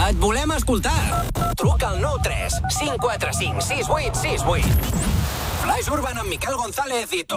Et volem escoltar. Truca al 93 545 6868. Flaix Urban amb Miquel González i Tomàs